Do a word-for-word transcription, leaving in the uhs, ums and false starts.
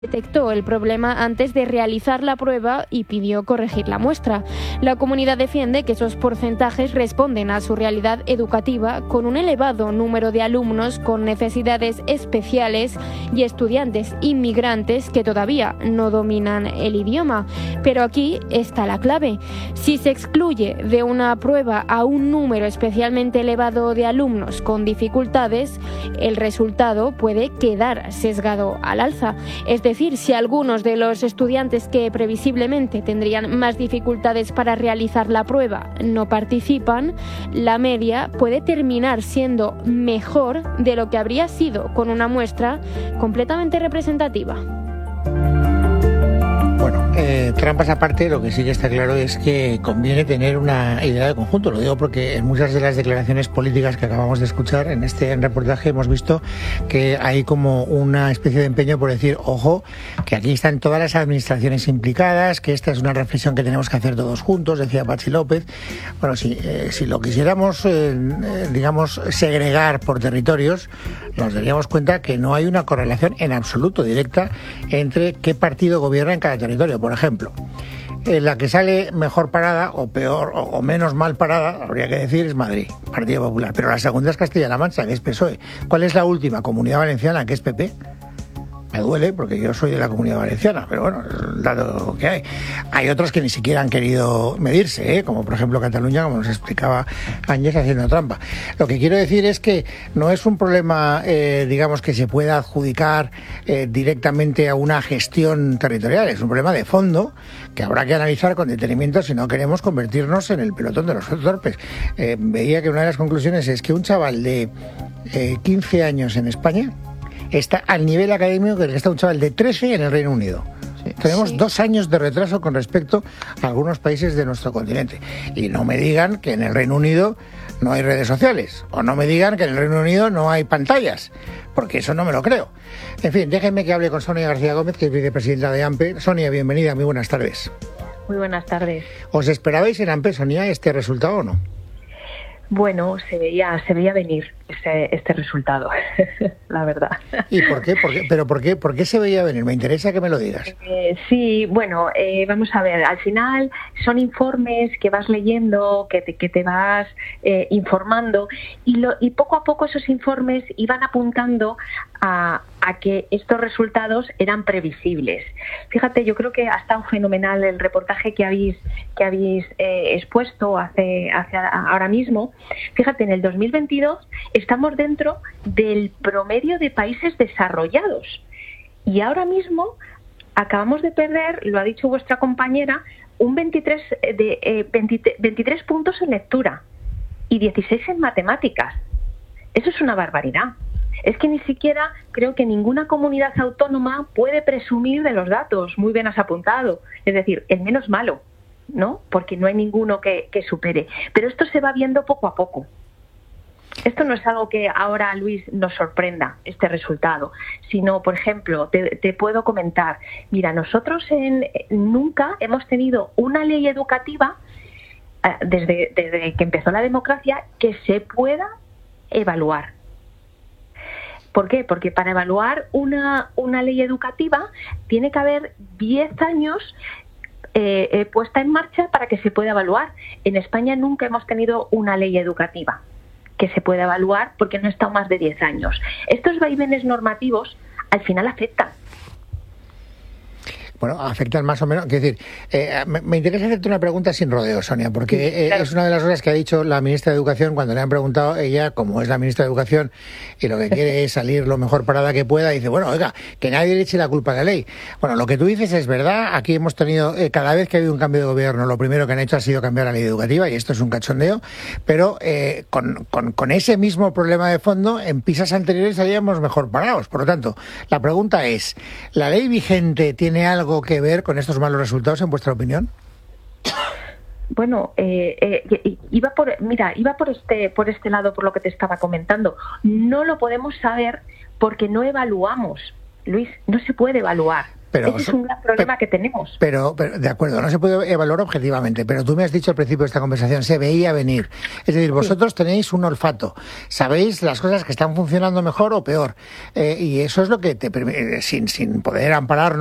detectó el problema antes de realizar la prueba y pidió corregir la muestra. La comunidad defiende que esos porcentajes responden a su realidad educativa, con un elevado número de alumnos con necesidades especiales y estudiantes inmigrantes que todavía no dominan el idioma. Pero aquí está la clave. Si se excluye de una prueba a un número especialmente elevado de alumnos con dificultades, el resultado puede quedar sesgado al alza. Es decir, Es decir, si algunos de los estudiantes que previsiblemente tendrían más dificultades para realizar la prueba no participan, la media puede terminar siendo mejor de lo que habría sido con una muestra completamente representativa. Bueno, eh, trampas aparte, lo que sí que está claro es que conviene tener una idea de conjunto. Lo digo porque en muchas de las declaraciones políticas que acabamos de escuchar en este reportaje hemos visto que hay como una especie de empeño por decir, ojo, que aquí están todas las administraciones implicadas, que esta es una reflexión que tenemos que hacer todos juntos, decía Patxi López. Bueno, si, eh, si lo quisiéramos, eh, eh, digamos, segregar por territorios, nos daríamos cuenta que no hay una correlación en absoluto directa entre qué partido gobierna en cada territorio. Por ejemplo, eh, la que sale mejor parada o peor o, o menos mal parada, habría que decir, es Madrid, Partido Popular. Pero la segunda es Castilla-La Mancha, que es P S O E. ¿Cuál es la última? Comunidad Valenciana, que es P P. Me duele porque yo soy de la Comunidad Valenciana, pero bueno, es el dato que hay. Hay otros que ni siquiera han querido medirse, ¿eh? Como por ejemplo Cataluña, como nos explicaba Ángel haciendo trampa. Lo que quiero decir es que no es un problema, eh, digamos, que se pueda adjudicar eh, directamente a una gestión territorial, es un problema de fondo que habrá que analizar con detenimiento si no queremos convertirnos en el pelotón de los torpes. Eh, veía que una de las conclusiones es que un chaval de eh, quince años en España está al nivel académico que está un chaval de trece en el Reino Unido. Sí, Tenemos sí. dos años de retraso con respecto a algunos países de nuestro continente. Y no me digan que en el Reino Unido no hay redes sociales. O no me digan que en el Reino Unido no hay pantallas. Porque eso no me lo creo. En fin, déjenme que hable con Sonia García Gómez, que es vicepresidenta de AMPE. Sonia, bienvenida, muy buenas tardes. Muy buenas tardes. ¿Os esperabais en AMPE, Sonia, este resultado o no? Bueno, se veía, se veía venir este, este resultado, la verdad. ¿Y por qué? ¿Por qué? ¿Pero por qué? ¿Por qué se veía venir? Me interesa que me lo digas. Eh, sí, bueno, eh, vamos a ver, al final son informes que vas leyendo, que te, que te vas eh, informando, y, lo, y poco a poco esos informes iban apuntando a, a que estos resultados eran previsibles. Fíjate, yo creo que ha estado fenomenal el reportaje que habéis, que habéis eh, expuesto hace, hace ahora mismo. Fíjate, en el dos mil veintidós estamos dentro del promedio de países desarrollados y ahora mismo acabamos de perder, lo ha dicho vuestra compañera, un veintitrés, de, eh, veinte, veintitrés puntos en lectura y dieciséis en matemáticas. Eso es una barbaridad. Es que ni siquiera creo que ninguna comunidad autónoma puede presumir de los datos. Muy bien has apuntado. Es decir, el menos malo, ¿no? Porque no hay ninguno que, que supere. Pero esto se va viendo poco a poco. Esto no es algo que ahora, Luis, nos sorprenda, este resultado, sino, por ejemplo, te, te puedo comentar, mira, nosotros en, nunca hemos tenido una ley educativa, eh, desde, desde que empezó la democracia, que se pueda evaluar. ¿Por qué? Porque para evaluar una, una ley educativa tiene que haber diez años eh, eh, puesta en marcha para que se pueda evaluar. En España nunca hemos tenido una ley educativa que se pueda evaluar porque no ha estado más de diez años. Estos vaivenes normativos al final afectan. Bueno, afectan más o menos. Quiero decir, eh, me, me interesa hacerte una pregunta sin rodeo, Sonia, porque sí, claro. eh, es una de las cosas que ha dicho la ministra de Educación cuando le han preguntado, ella, como es la ministra de Educación y lo que quiere es salir lo mejor parada que pueda, dice, bueno, oiga, que nadie le eche la culpa a la ley. Bueno, lo que tú dices es verdad. Aquí hemos tenido, eh, cada vez que ha habido un cambio de gobierno, lo primero que han hecho ha sido cambiar la ley educativa, y esto es un cachondeo, pero eh, con, con, con ese mismo problema de fondo, en pisas anteriores salíamos mejor parados. Por lo tanto, la pregunta es, ¿la ley vigente tiene algo que ver con estos malos resultados, en vuestra opinión? Bueno, eh, eh, iba por, mira, iba por este, por este lado, por lo que te estaba comentando. No lo podemos saber porque no evaluamos, Luis, no se puede evaluar. Pero, Ese es un gran problema pero, que tenemos. Pero, pero, de acuerdo, no se puede evaluar objetivamente, pero tú me has dicho al principio de esta conversación, se veía venir. Es decir, vosotros sí. tenéis un olfato, sabéis las cosas que están funcionando mejor o peor, eh, y eso es lo que te permite, sin, sin poder amparar